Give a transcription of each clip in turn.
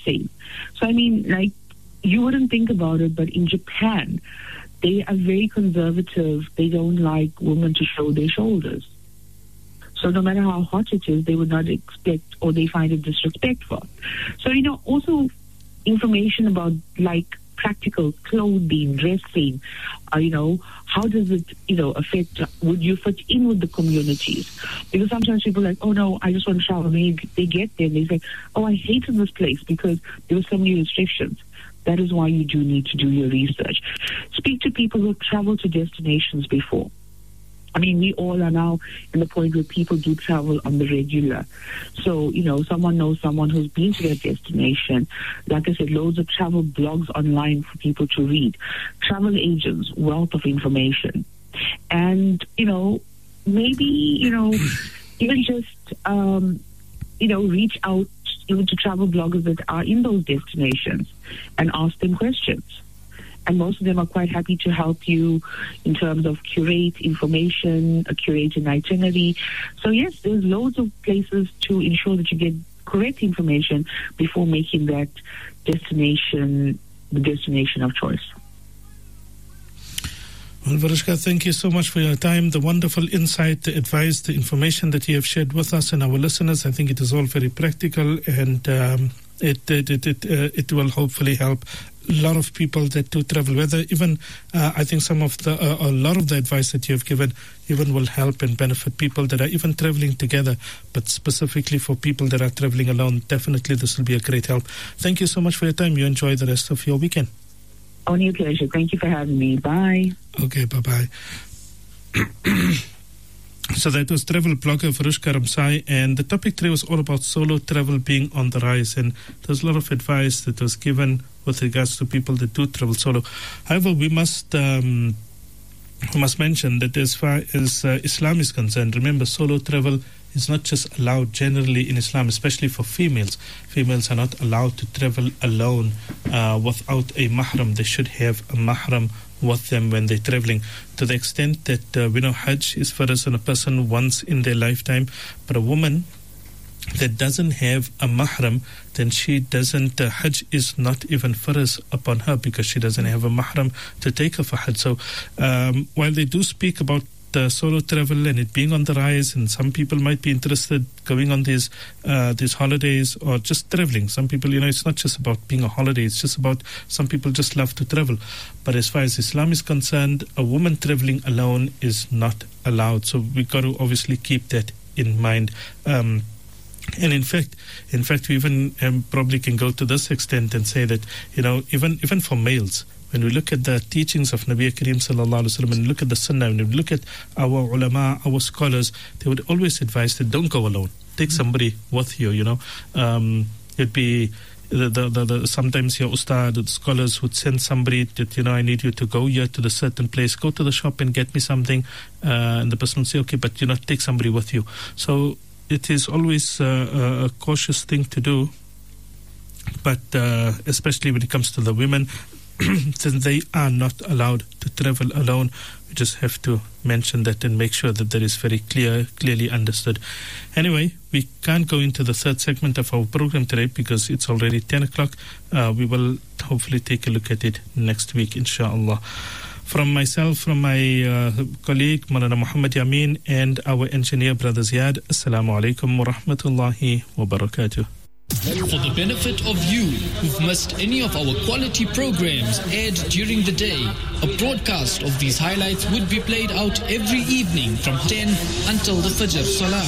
same. So, I mean, like, you wouldn't think about it, but in Japan, they are very conservative. They don't like women to show their shoulders. So no matter how hot it is, they would not expect, or they find it disrespectful. So, also information about, like, practical clothing, dressing, how does it, affect, would you fit in with the communities? Because sometimes people are like, oh no, I just want to shower. And they get there and they say, oh, I hated this place because there were so many restrictions. That is why you do need to do your research. Speak to people who have traveled to destinations before. I mean, we all are now in the point where people do travel on the regular. So, someone knows someone who's been to that destination. Like I said, loads of travel blogs online for people to read. Travel agents, wealth of information. And, maybe, even just, reach out even to travel bloggers that are in those destinations and ask them questions. And most of them are quite happy to help you in terms of curate information, curate an itinerary. So yes, there's loads of places to ensure that you get correct information before making that destination the destination of choice. Well, Varishka, thank you so much for your time, the wonderful insight, the advice, the information that you have shared with us and our listeners. I think it is all very practical, and it will hopefully help a lot of people that do travel. Whether even I think a lot of the advice that you have given even will help and benefit people that are even traveling together, but specifically for people that are traveling alone. Definitely, this will be a great help. Thank you so much for your time. You enjoy the rest of your weekend. Only a pleasure. Thank you for having me. Bye. Okay, bye-bye. So that was travel blogger Varishka Ramsay, and the topic today was all about solo travel being on the rise, and there's a lot of advice that was given with regards to people that do travel solo. However, we must mention that as far as Islam is concerned, remember, solo travel is not just allowed generally in Islam, especially for females. Females are not allowed to travel alone without a mahram. They should have a mahram with them when they're traveling, to the extent that we know Hajj is farz on a person once in their lifetime, but a woman that doesn't have a mahram, then she doesn't, Hajj is not even farz upon her because she doesn't have a mahram to take her for Hajj. So while they do speak about solo travel and it being on the rise, and some people might be interested going on these holidays or just traveling. Some people, it's not just about being a holiday, it's just about, some people just love to travel. But as far as Islam is concerned, a woman traveling alone is not allowed. So we've got to obviously keep that in mind. And in fact, we even probably can go to this extent and say that, even for males, when we look at the teachings of Nabi Kareem sallallahu alaihi wasallam and look at the Sunnah, and we look at our ulama, our scholars, they would always advise that don't go alone. Take somebody with you. It'd be sometimes your ustad, the scholars would send somebody that, I need you to go here to the certain place, go to the shop and get me something, and the person would say, okay, but take somebody with you. So it is always a cautious thing to do, but especially when it comes to the women, since they are not allowed to travel alone. We just have to mention that and make sure that that is very clearly understood. Anyway, we can't go into the third segment of our program today because it's already 10 o'clock. We will hopefully take a look at it next week, inshallah. From myself, from my colleague, Maulana Muhammad Yamin, and our engineer, Brother Ziad, Assalamu alaikum wa rahmatullahi wa barakatuh. For the benefit of you who've missed any of our quality programs aired during the day, a broadcast of these highlights would be played out every evening from 10 until the Fajr Salah.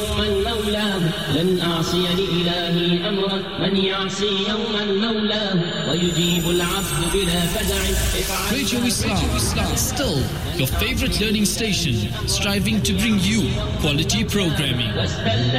Radio Islam, still your favorite learning station, striving to bring you quality programming.